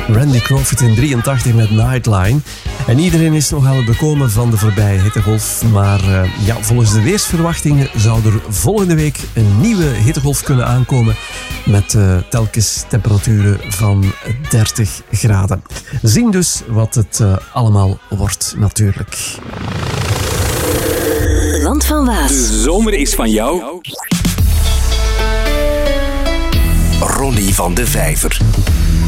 Randy Crawford in 83 met Nightline. En iedereen is nogal bekomen van de voorbije hittegolf. Maar volgens de weersverwachtingen zou er volgende week een nieuwe hittegolf kunnen aankomen. Met telkens temperaturen van 30 graden. Zien dus wat het allemaal wordt natuurlijk. Land van Waas. De zomer is van jou. Ronnie van de Vijver.